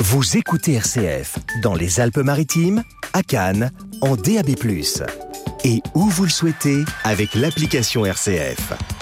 Vous écoutez RCF dans les Alpes-Maritimes, à Cannes, en DAB+. Et où vous le souhaitez avec l'application RCF.